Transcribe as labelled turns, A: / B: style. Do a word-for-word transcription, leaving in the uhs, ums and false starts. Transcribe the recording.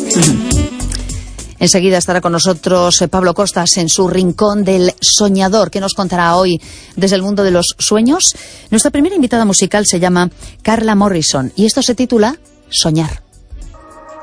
A: Enseguida estará con nosotros Pablo Costas en su rincón del soñador, que nos contará hoy desde el mundo de los sueños. Nuestra primera invitada musical se llama Carla Morrison y esto se titula Soñar.